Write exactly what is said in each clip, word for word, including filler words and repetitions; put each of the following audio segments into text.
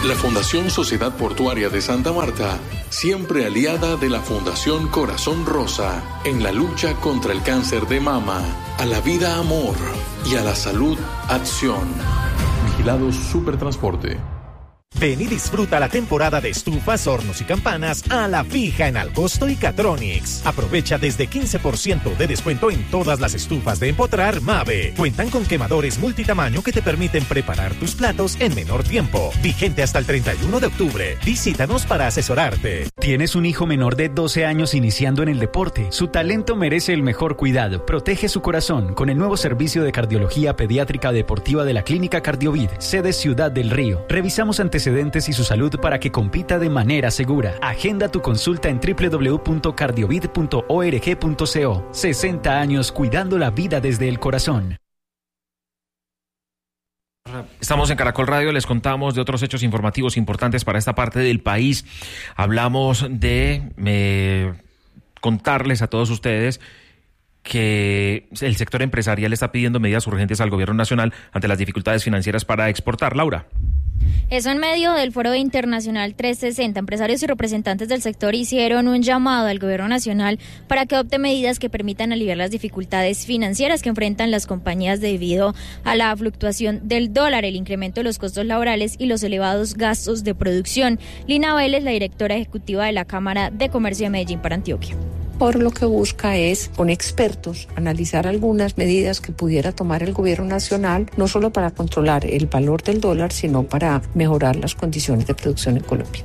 La Fundación Sociedad Portuaria de Santa Marta, siempre aliada de la Fundación Corazón Rosa en la lucha contra el cáncer de mama, a la vida amor y a la salud acción. Vigilados Supertransporte. Ven y disfruta la temporada de estufas, hornos y campanas a la fija en Alcosto y Catronics. Aprovecha desde quince por ciento de descuento en todas las estufas de empotrar Mave. Cuentan con quemadores multitamaño que te permiten preparar tus platos en menor tiempo. Vigente hasta el treinta y uno de octubre. Visítanos para asesorarte. ¿Tienes un hijo menor de doce años iniciando en el deporte? Su talento merece el mejor cuidado. Protege su corazón con el nuevo servicio de cardiología pediátrica deportiva de la Clínica Cardiovid, sede Ciudad del Río. Revisamos antecedentes y su salud para que compita de manera segura. Agenda tu consulta en doble u doble u doble u punto cardiovid punto org punto co. sesenta años cuidando la vida desde el corazón. Estamos en Caracol Radio, les contamos de otros hechos informativos importantes para esta parte del país. Hablamos de eh, contarles a todos ustedes que el sector empresarial está pidiendo medidas urgentes al gobierno nacional ante las dificultades financieras para exportar. Laura. Eso en medio del Foro Internacional trescientos sesenta, empresarios y representantes del sector hicieron un llamado al gobierno nacional para que adopte medidas que permitan aliviar las dificultades financieras que enfrentan las compañías debido a la fluctuación del dólar, el incremento de los costos laborales y los elevados gastos de producción. Lina Vélez, la directora ejecutiva de la Cámara de Comercio de Medellín para Antioquia. Por lo que busca es, con expertos, analizar algunas medidas que pudiera tomar el gobierno nacional, no solo para controlar el valor del dólar, sino para mejorar las condiciones de producción en Colombia.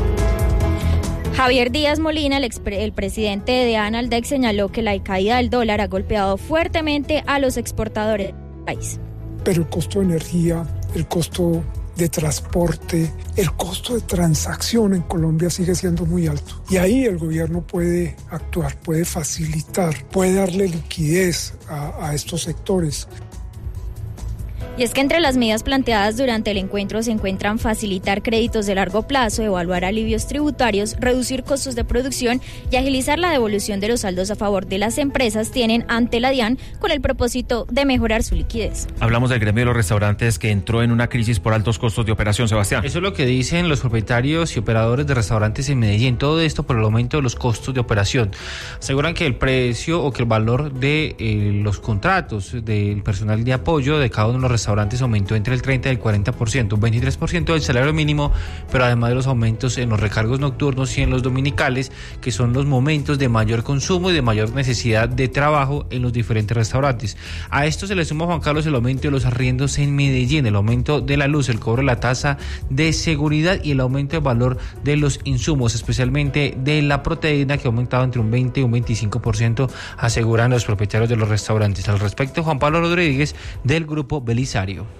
Javier Díaz Molina, el, ex, el presidente de Analdec, señaló que la caída del dólar ha golpeado fuertemente a los exportadores del país. Pero el costo de energía, el costo de transporte, el costo de transacción en Colombia sigue siendo muy alto. Y ahí el gobierno puede actuar, puede facilitar, puede darle liquidez a, a estos sectores. Y es que entre las medidas planteadas durante el encuentro se encuentran facilitar créditos de largo plazo, evaluar alivios tributarios, reducir costos de producción y agilizar la devolución de los saldos a favor de las empresas tienen ante la DIAN con el propósito de mejorar su liquidez. Hablamos del gremio de los restaurantes que entró en una crisis por altos costos de operación, Sebastián. Eso es lo que dicen los propietarios y operadores de restaurantes en Medellín. Todo esto por el aumento de los costos de operación. Aseguran que el precio o que el valor de eh, los contratos del personal de apoyo de cada uno de los restaurantes aumentó entre el treinta y el cuarenta por ciento, un veintitrés por ciento del salario mínimo, pero además de los aumentos en los recargos nocturnos y en los dominicales, que son los momentos de mayor consumo y de mayor necesidad de trabajo en los diferentes restaurantes. A esto se le suma, Juan Carlos, el aumento de los arriendos en Medellín, el aumento de la luz, el cobro de la tasa de seguridad y el aumento del valor de los insumos, especialmente de la proteína, que ha aumentado entre un veinte y un veinticinco por ciento, aseguran los propietarios de los restaurantes. Al respecto, Juan Pablo Rodríguez, del Grupo Belisario.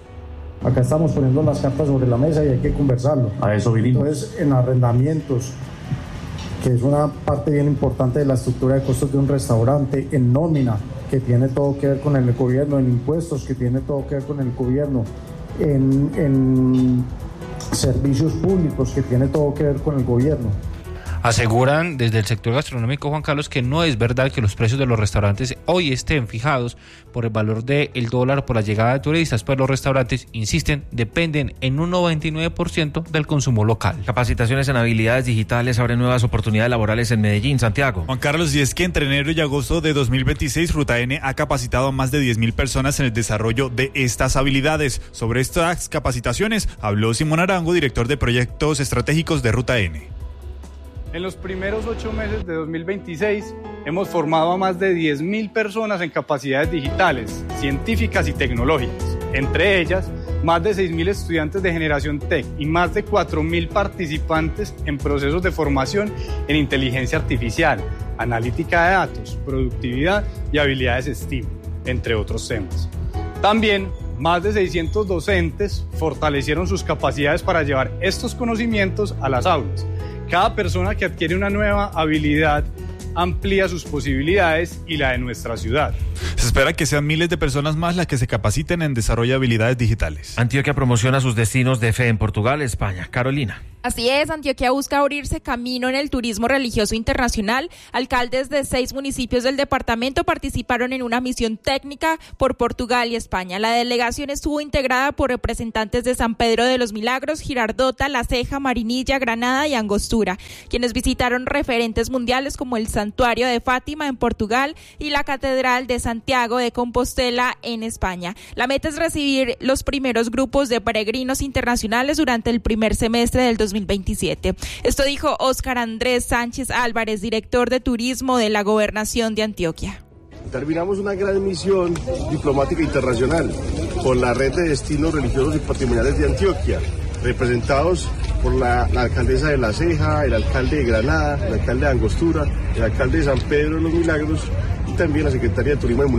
Acá estamos poniendo las cartas sobre la mesa y hay que conversarlo. A eso vinimos. Entonces, en arrendamientos, que es una parte bien importante de la estructura de costos de un restaurante, en nómina, que tiene todo que ver con el gobierno, en impuestos, que tiene todo que ver con el gobierno, en, en servicios públicos, que tiene todo que ver con el gobierno. Aseguran desde el sector gastronómico, Juan Carlos, que no es verdad que los precios de los restaurantes hoy estén fijados por el valor del dólar, por la llegada de turistas, pues los restaurantes, insisten, dependen en un noventa y nueve por ciento del consumo local. Capacitaciones en habilidades digitales abren nuevas oportunidades laborales en Medellín. Santiago. Juan Carlos, y es que entre enero y agosto de dos mil veintiséis, Ruta N ha capacitado a más de diez mil personas en el desarrollo de estas habilidades. Sobre estas capacitaciones habló Simón Arango, director de proyectos estratégicos de Ruta N. En los primeros ocho meses de dos mil veintiséis hemos formado a más de diez mil personas en capacidades digitales, científicas y tecnológicas. Entre ellas, más de seis mil estudiantes de generación T E C y más de cuatro mil participantes en procesos de formación en inteligencia artificial, analítica de datos, productividad y habilidades STEAM, entre otros temas. También, más de seiscientos docentes fortalecieron sus capacidades para llevar estos conocimientos a las aulas. Cada persona que adquiere una nueva habilidad amplía sus posibilidades y la de nuestra ciudad. Se espera que sean miles de personas más las que se capaciten en desarrollo de habilidades digitales. Antioquia promociona sus destinos de fe en Portugal, España. Carolina. Así es, Antioquia busca abrirse camino en el turismo religioso internacional. Alcaldes de seis municipios del departamento participaron en una misión técnica por Portugal y España. La delegación estuvo integrada por representantes de San Pedro de los Milagros, Girardota, La Ceja, Marinilla, Granada y Angostura, quienes visitaron referentes mundiales como el Santuario de Fátima en Portugal y la Catedral de Santiago de Compostela en España. La meta es recibir los primeros grupos de peregrinos internacionales durante el primer semestre del dos mil veintisiete. Esto dijo Óscar Andrés Sánchez Álvarez, director de Turismo de la Gobernación de Antioquia. Terminamos una gran misión diplomática internacional con la red de destinos religiosos y patrimoniales de Antioquia, representados por la, la alcaldesa de La Ceja, el alcalde de Granada, el alcalde de Angostura, el alcalde de San Pedro de los Milagros y también la Secretaría de Turismo del municipio.